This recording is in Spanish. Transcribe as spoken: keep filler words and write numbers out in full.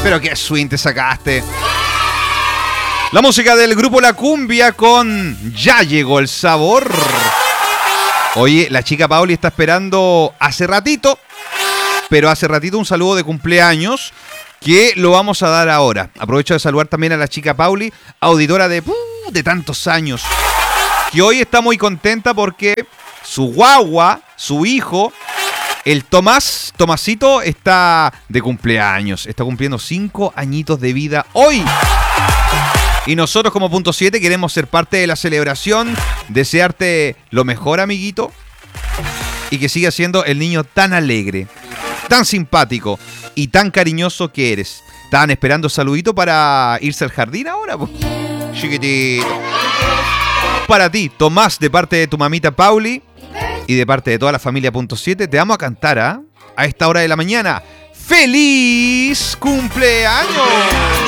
Pero qué swing te sacaste. La música del grupo La Cumbia con Ya Llegó el Sabor. Oye, la chica Pauli está esperando hace ratito, pero hace ratito un saludo de cumpleaños que lo vamos a dar ahora. Aprovecho de saludar también a la chica Pauli, auditora de, uh, de tantos años, que hoy está muy contenta porque su guagua, su hijo, el Tomás, Tomasito, está de cumpleaños. Está cumpliendo cinco añitos de vida hoy. Y nosotros como Punto siete queremos ser parte de la celebración, desearte lo mejor, amiguito, y que sigas siendo el niño tan alegre, tan simpático y tan cariñoso que eres. ¿Estaban esperando saludito para irse al jardín ahora? Chiquitito. Para ti, Tomás, de parte de tu mamita Pauli y de parte de toda la familia Punto siete, te vamos a cantar, ¿ah? A esta hora de la mañana. ¡Feliz cumpleaños!